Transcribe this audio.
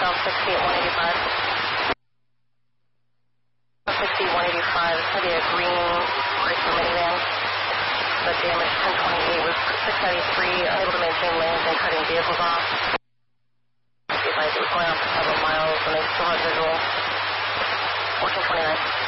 southbound 68185. 68185, it's going to be a green Chrysler minivan. The damage 1028 was 693, unable to maintain lanes and cutting vehicles off. Be advised it was going on for several miles and they still had visual. 1429.